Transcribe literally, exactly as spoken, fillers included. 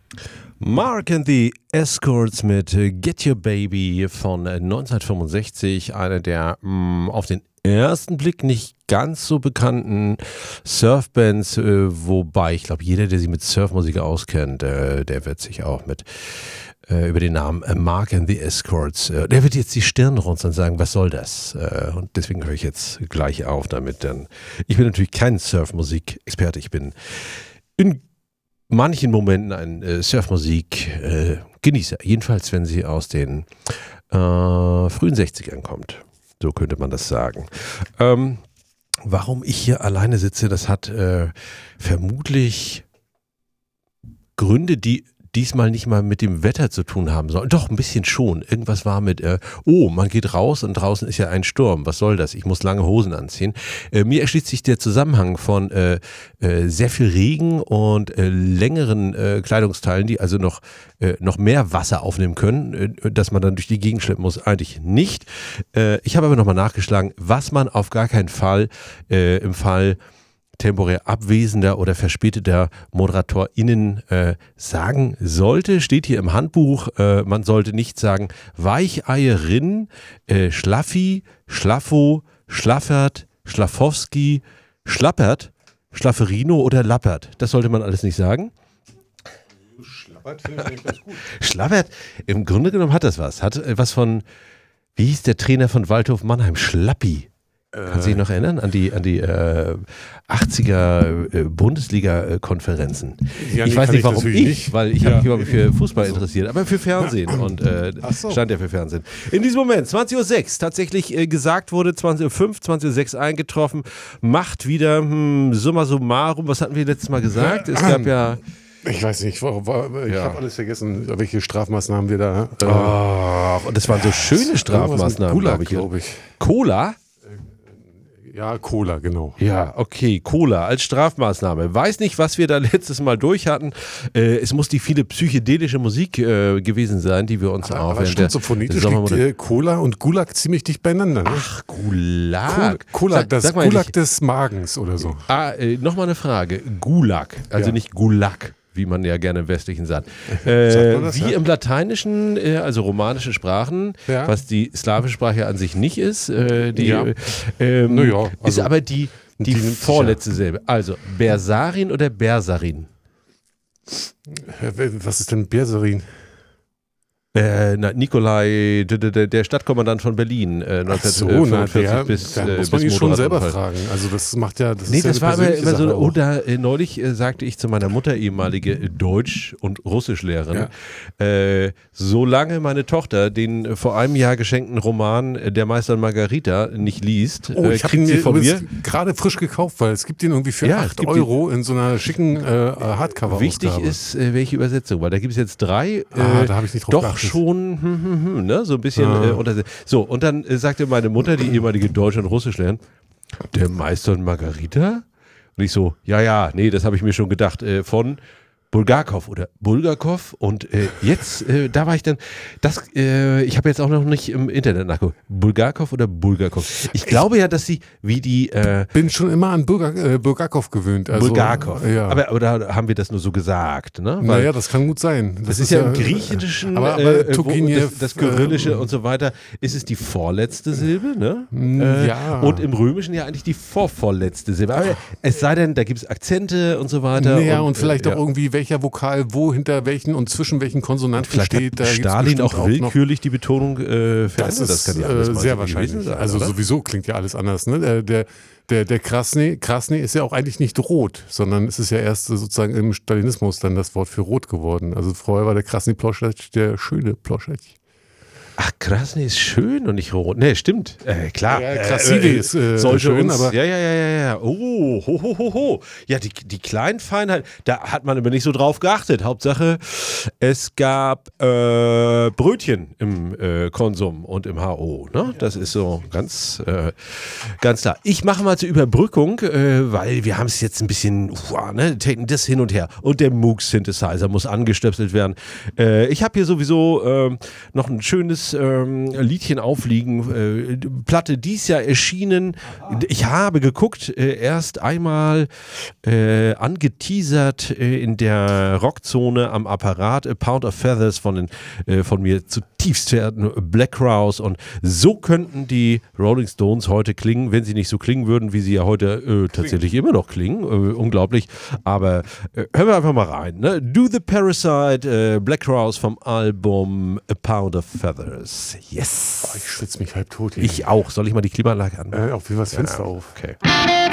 Mark and the Escorts mit Get Your Baby von neunzehnhundertfünfundsechzig, eine der mh, auf den ersten Blick nicht ganz so bekannten Surfbands, äh, wobei ich glaube, jeder, der sich mit Surfmusik auskennt, äh, der wird sich auch mit äh, über den Namen äh, Mark and the Escorts, äh, der wird jetzt die Stirn runzeln und sagen, was soll das? Äh, und deswegen höre ich jetzt gleich auf damit, denn ich bin natürlich kein Surfmusik-Experte, ich bin in manchen Momenten ein äh, Surfmusik-Genießer, äh, jedenfalls wenn sie aus den äh, frühen sechzigern kommt. So könnte man das sagen. Ähm, warum ich hier alleine sitze, das hat äh, vermutlich Gründe, die diesmal nicht mal mit dem Wetter zu tun haben sollen. Doch, ein bisschen schon. Irgendwas war mit, äh, oh, man geht raus und draußen ist ja ein Sturm. Was soll das? Ich muss lange Hosen anziehen. Äh, mir erschließt sich der Zusammenhang von äh, äh, sehr viel Regen und äh, längeren äh, Kleidungsteilen, die also noch, äh, noch mehr Wasser aufnehmen können, äh, dass man dann durch die Gegend schleppen muss. Eigentlich nicht. Äh, ich habe aber nochmal nachgeschlagen, was man auf gar keinen Fall äh, im Fall temporär abwesender oder verspäteter ModeratorInnen äh, sagen sollte, steht hier im Handbuch, äh, man sollte nicht sagen Weicheierin, äh, Schlaffi, Schlaffo, Schlaffert, Schlaffowski, Schlappert, Schlafferino oder Lappert. Das sollte man alles nicht sagen. Schlappert finde ich eigentlich ganz gut. Schlappert, im Grunde genommen hat das was. Hat äh, was von, wie hieß der Trainer von Waldhof Mannheim? Schlappi. Kannst du dich noch erinnern an die, an die äh, achtziger äh, Bundesliga-Konferenzen? Ja, ich nee, weiß nicht, warum ich, nicht. weil ich Ja. habe mich überhaupt für Fußball interessiert, aber für Fernsehen und äh, Ach so. stand ja für Fernsehen. In diesem Moment, zwanzig Uhr sechs, tatsächlich äh, gesagt wurde, zwanzig Uhr fünf, zwanzig Uhr sechs eingetroffen, macht wieder, hm, summa summarum, was hatten wir letztes Mal gesagt? Es gab ja... Ich weiß nicht, war, war, ich Ja. habe alles vergessen, welche Strafmaßnahmen wir da... Äh, Oh, und das waren so schöne Strafmaßnahmen, Cola, glaube ich. glaube ich. Cola? Ja, Cola, genau. Ja, okay, Cola als Strafmaßnahme. Weiß nicht, was wir da letztes Mal durch hatten. Äh, es muss die viele psychedelische Musik äh, gewesen sein, die wir uns Aber, auch aber während stimmt, der so phonetisch Sommermonate- liegt äh, Cola und Gulag ziemlich dicht beieinander. Ne? Ach, Gulag. Cola, Sag- das sag mal Gulag endlich- des Magens oder so. Ah, äh, nochmal eine Frage. Gulag, also Ja. nicht Gulag, wie man ja gerne im Westlichen sagt. Sagt Äh, man das, wie ja? im Lateinischen, äh, also romanische Sprachen, Ja. was die slawische Sprache an sich nicht ist, äh, die, Ja. äh, ähm, Na ja, ist also aber die, die, die nimmt sich vorletzte Silbe. Also Bersarin oder Bersarin? Äh, Was ist denn Berserin? Äh, na, Nikolai, d- d- d- der Stadtkommandant von Berlin, äh, Ach so, na, neunzehnhundertfünfundvierzig der, bis, da äh, muss man bis ihn schon selber Motorradunfall. fragen. Also das macht ja, das Nee, ist ja das eine war aber persönliche immer so, Sache auch. oder äh, neulich äh, sagte ich zu meiner Mutter, ehemalige äh, Deutsch- und Russischlehrerin, äh, solange meine Tochter den äh, vor einem Jahr geschenkten Roman äh, Der Meister und Margarita nicht liest, Oh, äh, ich habe kriegt ihn sie mir von übrigens mir. gerade frisch gekauft, weil es gibt ihn irgendwie für Ja, es acht gibt Euro in so einer schicken äh, Hardcover-Ausgabe. Wichtig ist, äh, welche Übersetzung, weil da gibt es jetzt drei, äh, Ah, da habe ich nicht drauf doch geachtet. schon, hm, hm, hm, ne, so ein bisschen Ah. äh, unter. So, und dann äh, sagte meine Mutter, die ehemalige Deutsch- und Russischlehrerin, der Meister und Margarita? Und ich so, ja, ja, nee, das habe ich mir schon gedacht, äh, von Bulgakov oder Bulgakov. Und äh, jetzt, äh, da war ich dann, das, äh, ich habe jetzt auch noch nicht im Internet nachgeguckt, Bulgakov oder Bulgakov. Ich glaube ja, dass sie, wie die, äh, Bin schon immer an Bulgak äh, Bulgakov gewöhnt. Also, Bulgakov, Ja. aber, aber da haben wir das nur so gesagt, ne? Weil naja, das kann gut sein. Das, ist ja im Griechischen, aber, aber äh, wo, Turgenev, das, das Kyrillische äh, und so weiter, ist es die vorletzte Silbe, ne? Mm, Äh, ja. Und im Römischen ja eigentlich die vorvorletzte Silbe. Aber es sei denn, da gibt es Akzente und so weiter. Naja, und, und vielleicht äh, auch irgendwie, welcher Vokal wo hinter welchen und zwischen welchen Konsonanten Vielleicht steht. Da hat gibt's Stalin bestimmt auch willkürlich die Betonung äh, verändert. Das ist das kann ja alles äh, mal sehr so wahrscheinlich. gewesen sein, also oder? sowieso klingt ja alles anders. Ne? Der, der, der, der Krasny, Krasny ist ja auch eigentlich nicht rot, sondern es ist ja erst sozusagen im Stalinismus dann das Wort für rot geworden. Also vorher war der Krasny Ploschetsch der schöne Ploschetsch. Ach, Krasny ist schön und nicht rot. Nee, stimmt. Äh, klar. Ja, Krasivi äh, äh, ist äh, sollte schön, uns, aber ja, ja, ja, ja, ja. Oh, ho, ho, ho, ho. Ja, die, die kleinen Feinheiten, da hat man immer nicht so drauf geachtet. Hauptsache, es gab äh, Brötchen im äh, Konsum und im H O. Ne? Das ist so ganz, äh, ganz klar. Ich mache mal zur Überbrückung, äh, weil wir haben es jetzt ein bisschen, uah, ne, das hin und her. Und der Moog Synthesizer muss angestöpselt werden. Äh, ich habe hier sowieso äh, noch ein schönes das ähm, Liedchen aufliegen. Äh, Platte dies Jahr erschienen. Ich habe geguckt, äh, erst einmal äh, angeteasert äh, in der Rockzone am Apparat, A Pound of Feathers von, den, äh, von mir zutiefst verehrten Black Crowes. Und so könnten die Rolling Stones heute klingen, wenn sie nicht so klingen würden, wie sie ja heute äh, tatsächlich immer noch klingen. Äh, unglaublich. Aber äh, hören wir einfach mal rein. Ne? Do the Parasite, äh, Black Crowes vom Album A Pound of Feathers. Yes. Oh, ich schwitze mich halb tot hier. Ich auch. Soll ich mal die Klimaanlage an? Äh, auf jeden Fall das Fenster Ja, auf. Okay.